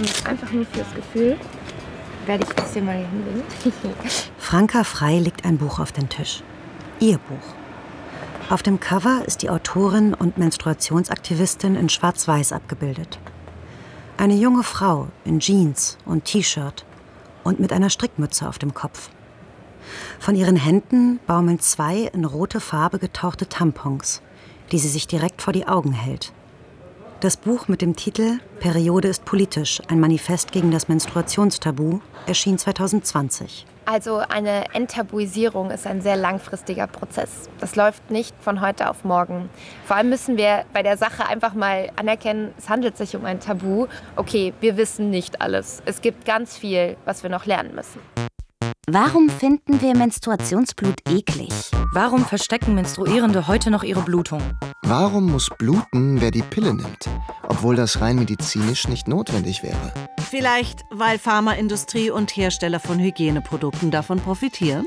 und einfach nur fürs Gefühl werde ich das hier mal hinlegen. Franka Frei legt ein Buch auf den Tisch. Ihr Buch. Auf dem Cover ist die Autorin und Menstruationsaktivistin in Schwarz-Weiß abgebildet. Eine junge Frau in Jeans und T-Shirt und mit einer Strickmütze auf dem Kopf. Von ihren Händen baumeln 2 in rote Farbe getauchte Tampons, die sie sich direkt vor die Augen hält. Das Buch mit dem Titel »Periode ist politisch, ein Manifest gegen das Menstruationstabu« erschien 2020. Also eine Enttabuisierung ist ein sehr langfristiger Prozess. Das läuft nicht von heute auf morgen. Vor allem müssen wir bei der Sache einfach mal anerkennen, es handelt sich um ein Tabu. Okay, wir wissen nicht alles. Es gibt ganz viel, was wir noch lernen müssen. Warum finden wir Menstruationsblut eklig? Warum verstecken Menstruierende heute noch ihre Blutung? Warum muss bluten, wer die Pille nimmt, obwohl das rein medizinisch nicht notwendig wäre? Vielleicht, weil Pharmaindustrie und Hersteller von Hygieneprodukten davon profitieren?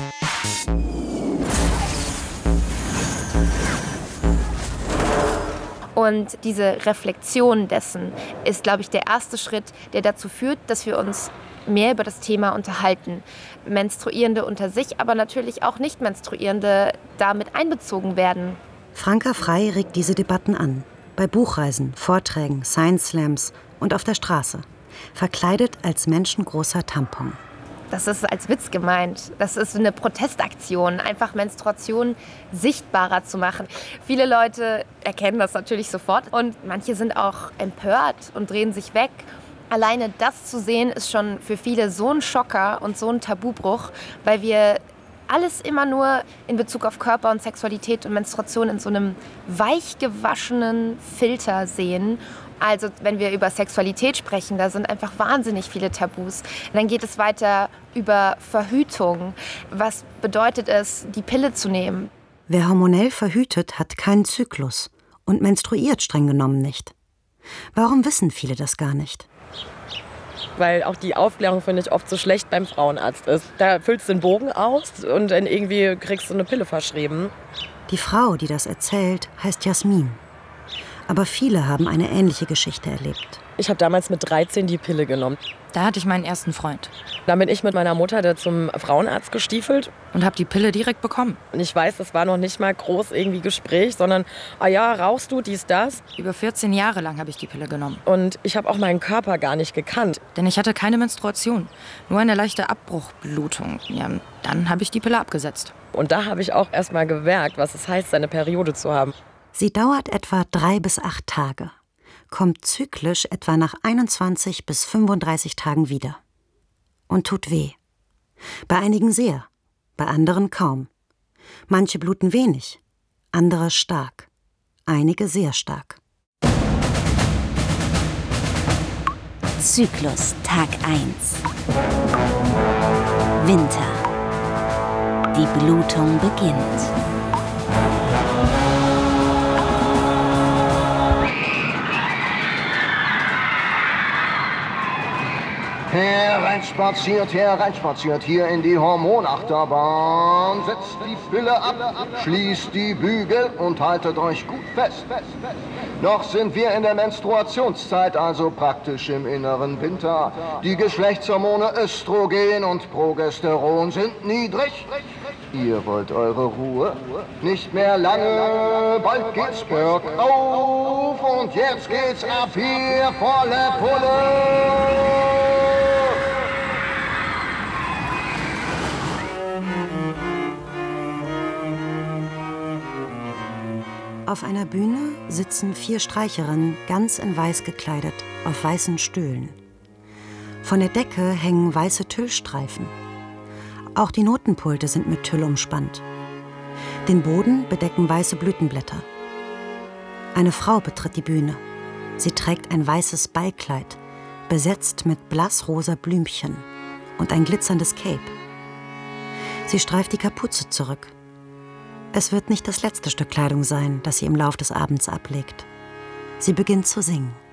Und diese Reflexion dessen ist, glaube ich, der erste Schritt, der dazu führt, dass wir uns mehr über das Thema unterhalten. Menstruierende unter sich, aber natürlich auch Nicht-Menstruierende damit einbezogen werden. Franka Frei regt diese Debatten an. Bei Buchreisen, Vorträgen, Science-Slams und auf der Straße. Verkleidet als menschengroßer Tampon. Das ist als Witz gemeint. Das ist eine Protestaktion, einfach Menstruation sichtbarer zu machen. Viele Leute erkennen das natürlich sofort und manche sind auch empört und drehen sich weg. Alleine das zu sehen, ist schon für viele so ein Schocker und so ein Tabubruch, weil wir alles immer nur in Bezug auf Körper und Sexualität und Menstruation in so einem weich gewaschenen Filter sehen. Also wenn wir über Sexualität sprechen, da sind einfach wahnsinnig viele Tabus. Dann geht es weiter über Verhütung. Was bedeutet es, die Pille zu nehmen? Wer hormonell verhütet, hat keinen Zyklus und menstruiert streng genommen nicht. Warum wissen viele das gar nicht? Weil auch die Aufklärung, finde ich, oft so schlecht beim Frauenarzt ist. Da füllst du den Bogen aus und dann irgendwie kriegst du eine Pille verschrieben. Die Frau, die das erzählt, heißt Jasmin. Aber viele haben eine ähnliche Geschichte erlebt. Ich habe damals mit 13 die Pille genommen. Da hatte ich meinen ersten Freund. Dann bin ich mit meiner Mutter da zum Frauenarzt gestiefelt. Und habe die Pille direkt bekommen. Und ich weiß, das war noch nicht mal groß irgendwie Gespräch, sondern, ah ja, rauchst du, dies, das. Über 14 Jahre lang habe ich die Pille genommen. Und ich habe auch meinen Körper gar nicht gekannt. Denn ich hatte keine Menstruation, nur eine leichte Abbruchblutung. Ja, dann habe ich die Pille abgesetzt. Und da habe ich auch erst mal gemerkt, was es heißt, seine Periode zu haben. Sie dauert etwa 3 bis 8 Tage, kommt zyklisch etwa nach 21 bis 35 Tagen wieder. Und tut weh. Bei einigen sehr, bei anderen kaum. Manche bluten wenig, andere stark, einige sehr stark. Zyklus, Tag 1. Winter. Die Blutung beginnt. Hereinspaziert, hier in die Hormonachterbahn. Setzt die Pille ab, schließt die Bügel und haltet euch gut fest. Noch sind wir in der Menstruationszeit, also praktisch im inneren Winter. Die Geschlechtshormone Östrogen und Progesteron sind niedrig. Ihr wollt eure Ruhe? Nicht mehr lange, bald geht's bergauf. Und jetzt geht's ab hier, volle Pulle. Auf einer Bühne sitzen 4 Streicherinnen, ganz in weiß gekleidet, auf weißen Stühlen. Von der Decke hängen weiße Tüllstreifen. Auch die Notenpulte sind mit Tüll umspannt. Den Boden bedecken weiße Blütenblätter. Eine Frau betritt die Bühne. Sie trägt ein weißes Ballkleid, besetzt mit blassrosa Blümchen und ein glitzerndes Cape. Sie streift die Kapuze zurück. Es wird nicht das letzte Stück Kleidung sein, das sie im Lauf des Abends ablegt. Sie beginnt zu singen.